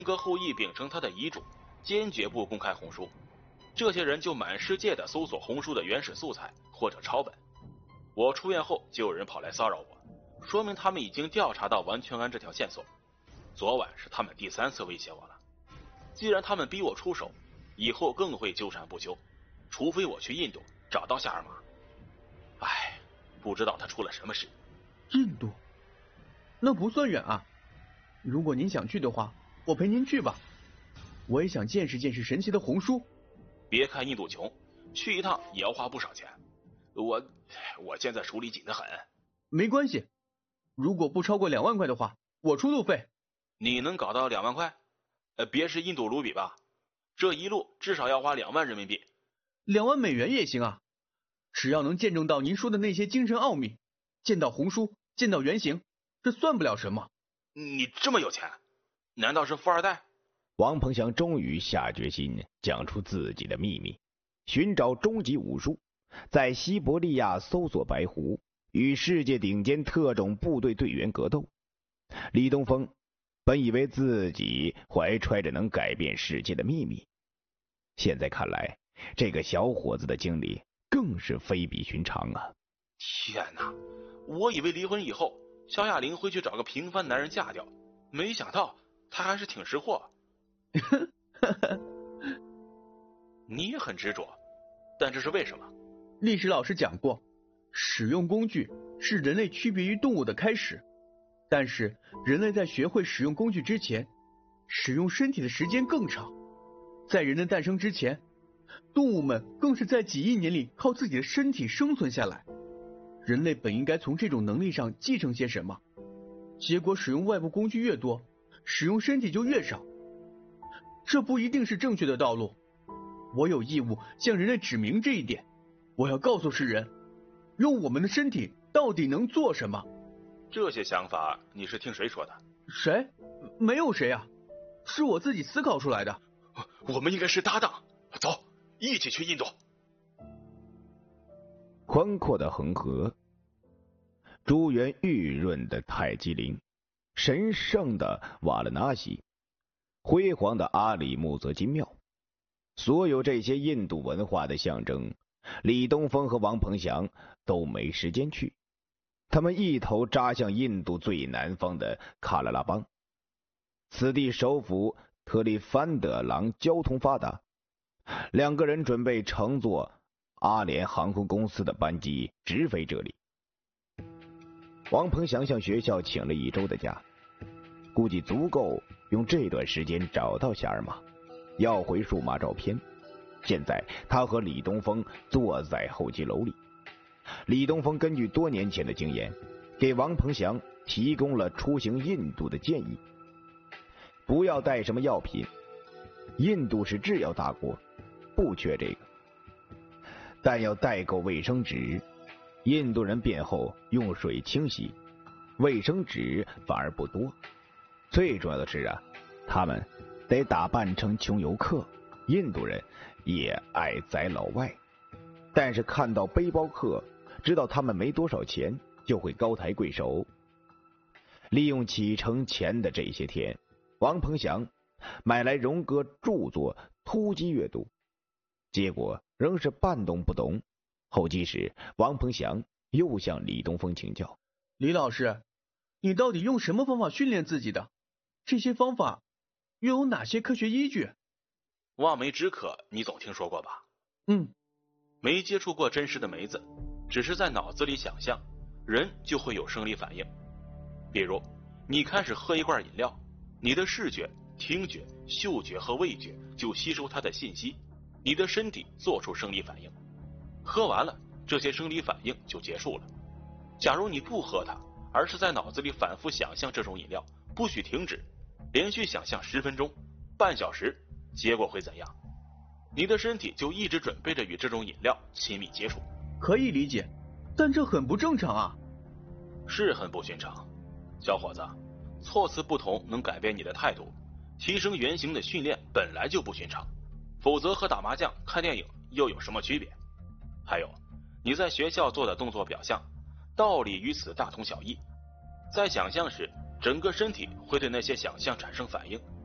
格后裔秉承他的遗嘱，坚决不公开红书。这些人就满世界的搜索红书的原始素材或者抄本。我出院后就有人跑来骚扰我，说明他们已经调查到完全安这条线索。昨晚是他们第3次威胁我了。既然他们逼我出手，以后更会纠缠不休，除非我去印度找到夏尔玛。唉，不知道他出了什么事。 印度？那不算远啊。如果您想去的话，我陪您去吧。我也想见识见识神奇的红书。 别看印度穷，去一趟也要花不少钱。我现在手里紧得很。 没关系，如果不超过2万块的话，我出路费。 你能搞到2万块？别是印度卢比吧？这一路至少要花2万人民币。 2万美元也行啊，只要能见证到您说的那些精神奥秘，见到红书，见到原型，这算不了什么。 你这么有钱，难道是富二代？ 王鹏翔终于下决心讲出自己的秘密，寻找终极武术，在西伯利亚搜索白狐，与世界顶尖特种部队队员格斗。李东风本以为自己怀揣着能改变世界的秘密，现在看来，这个小伙子的经历更是非比寻常啊！ 天哪，我以为离婚以后肖亚玲会去找个平凡男人嫁掉，没想到他还是挺识货。你也很执着，但这是为什么？ 历史老师讲过，使用工具是人类区别于动物的开始，但是人类在学会使用工具之前，使用身体的时间更长。在人的诞生之前，动物们更是在几亿年里靠自己的身体生存下来。人类本应该从这种能力上继承些什么，结果使用外部工具越多，使用身体就越少。这不一定是正确的道路，我有义务向人类指明这一点。我要告诉世人，用我们的身体到底能做什么。 这些想法你是听谁说的？ 谁？没有谁啊，是我自己思考出来的。 我们应该是搭档，走，一起去印度。 宽阔的恒河，珠圆玉润的泰姬陵，神圣的瓦勒纳西，辉煌的阿里木则金庙，所有这些印度文化的象征，李东风和王鹏翔都没时间去。他们一头扎向印度最南方的喀拉拉邦，此地首府特里范德朗交通发达，两个人准备乘坐阿联航空公司的班机直飞这里。王鹏翔向学校请了1周的假，估计足够用这段时间找到夏尔玛，要回数码照片。现在他和李东风坐在候机楼里，李东风根据多年前的经验，给王鹏翔提供了出行印度的建议。不要带什么药品，印度是制药大国，不缺这个，但要带够卫生纸。印度人便后用水清洗，卫生纸反而不多。最重要的是啊，他们得打扮成穷游客，印度人也爱宰老外，但是看到背包客，知道他们没多少钱，就会高抬贵手。利用启程前的这些天，王鹏翔买来荣格著作突击阅读，结果仍是半懂不懂。候机时，王鹏翔又向李东风请教： 李老师，你到底用什么方法训练自己的？这些方法又有哪些科学依据？ 望梅止渴你总听说过吧？没接触过真实的梅子，只是在脑子里想象，人就会有生理反应。比如你开始喝一罐饮料，你的视觉、听觉、嗅觉和味觉就吸收它的信息，你的身体做出生理反应。喝完了，这些生理反应就结束了。假如你不喝它，而是在脑子里反复想象这种饮料，不许停止，连续想象10分钟、半小时，结果会怎样？你的身体就一直准备着与这种饮料亲密接触。 可以理解，但这很不正常啊。 是很不寻常，小伙子，措辞不同能改变你的态度，提升原型的训练本来就不寻常，否则和打麻将、看电影又有什么区别？还有，你在学校做的动作表象，道理与此大同小异。在想象时，整个身体会对那些想象产生反应，